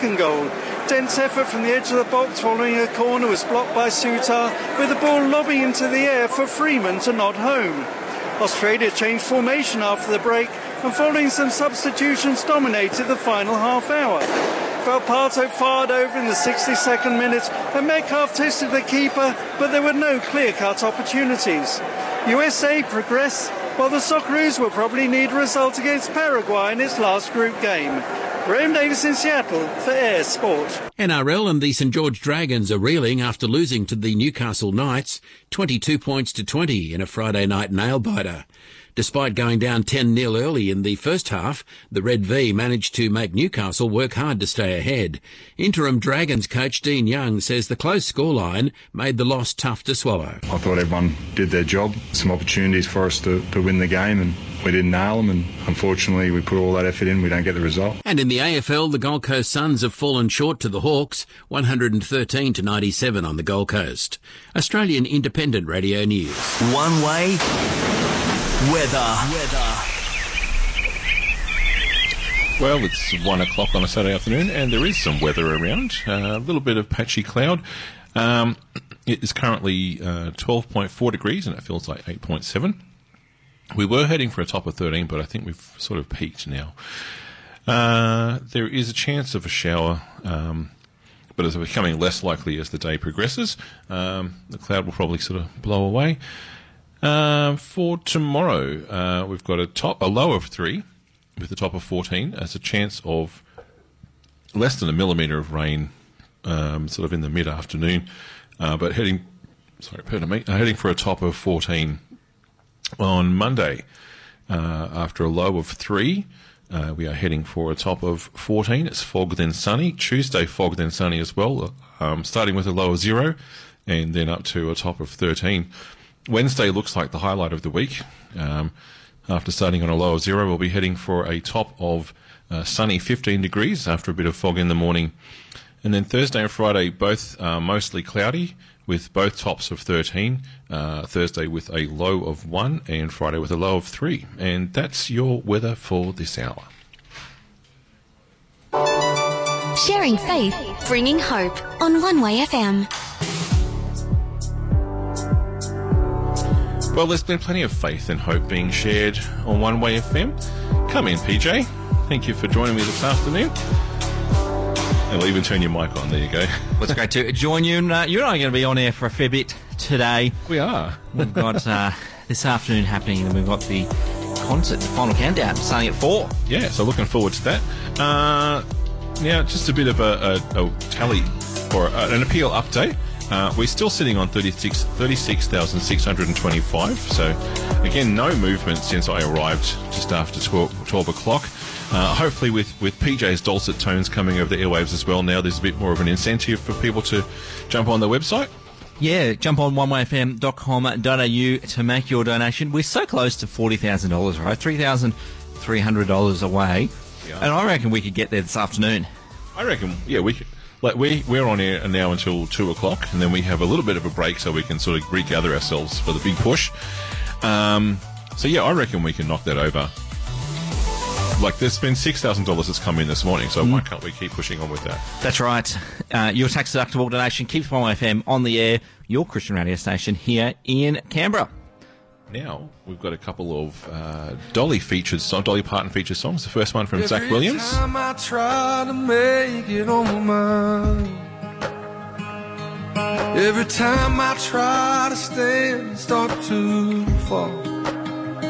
Goal. Dense effort from the edge of the box following a corner was blocked by Sutar, with the ball lobbing into the air for Freeman to nod home. Australia changed formation after the break and following some substitutions dominated the final half hour. Valparto fired over in the 62nd minute and Metcalf tested the keeper, but there were no clear-cut opportunities. USA progressed, while the Socceroos will probably need a result against Paraguay in its last group game. Graham Davis in Seattle for Air Sport. NRL and the St George Dragons are reeling after losing to the Newcastle Knights 22 points to 20 in a Friday night nail-biter. Despite going down 10-0 early in the first half, the Red V managed to make Newcastle work hard to stay ahead. Interim Dragons coach Dean Young says the close scoreline made the loss tough to swallow. I thought everyone did their job. Some opportunities for us to win the game and we didn't nail them, and unfortunately we put all that effort in, we don't get the result. And in the AFL, the Gold Coast Suns have fallen short to the Hawks, 113 to 97 on the Gold Coast. Australian Independent Radio News. One way. Weather. Well, it's 1 o'clock on a Saturday afternoon and there is some weather around. A little bit of patchy cloud. It is currently 12.4 degrees and it feels like 8.7. We were heading for a top of 13, but I think we've sort of peaked now. There is a chance of a shower, but it's becoming less likely as the day progresses. The cloud will probably sort of blow away. For tomorrow, we've got a low of 3 with a top of 14 as a chance of less than a millimetre of rain, sort of in the mid-afternoon, but heading for a top of 14 on Monday. After a low of 3, we are heading for a top of 14. It's fog then sunny. Tuesday, fog then sunny as well, starting with a low of 0 and then up to a top of 13. Wednesday looks like the highlight of the week. After starting on a low of 0, we'll be heading for a top of sunny 15 degrees after a bit of fog in the morning. And then Thursday and Friday, both mostly cloudy with both tops of 13. Thursday with a low of 1 and Friday with a low of 3. And that's your weather for this hour. Sharing faith, bringing hope on One Way FM. Well, there's been plenty of faith and hope being shared on One Way FM. Come in, PJ. Thank you for joining me this afternoon. And we'll even turn your mic on. There you go. Well, it's great to join you. You and I are going to be on air for a fair bit today. We are. We've got this afternoon happening, and we've got the concert, the final countdown, starting at 4. Yeah, so looking forward to that. Now, just a bit of a tally or an appeal update. We're still sitting on 36,625. So, again, no movement since I arrived just after 12 o'clock. Hopefully with PJ's dulcet tones coming over the airwaves as well now, there's a bit more of an incentive for people to jump on the website. Yeah, jump on onewayfm.com.au to make your donation. We're so close to $40,000, right? $3,300 away. Yeah. And I reckon we could get there this afternoon. I reckon, yeah, we could. Like we're on air now until 2 o'clock, and then we have a little bit of a break so we can sort of regather ourselves for the big push. So yeah, I reckon we can knock that over. Like there's been $6,000 that's come in this morning, so why can't we keep pushing on with that? That's right. Your tax deductible donation keeps 1FM on the air, your Christian radio station here in Canberra. Now we've got a couple of Dolly Parton featured songs. The first one from Zach Williams. Every time I try to make it on my mind, every time I try to stand, start to fall.